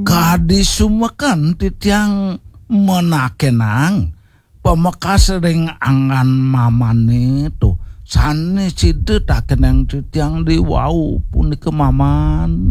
Gadis sumekan titiang menakenang pemekas sering angan mamane tuh sane sidet akenang titiang di wau punika maman.